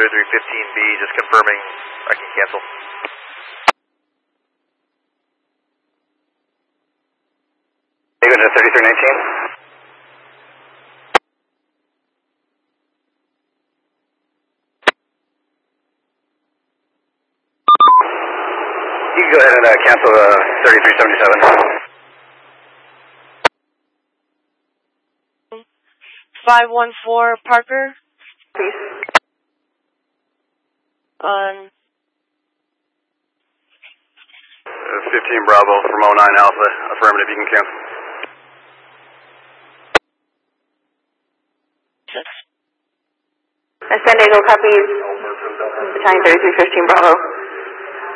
3315B, just confirming I can cancel. Are you going to 3319? You can go ahead and cancel 3377. 514 Parker. Please. On 15 Bravo from 09 Alpha. Affirmative, you can cancel. San Diego copies. Battalion 3315 Bravo.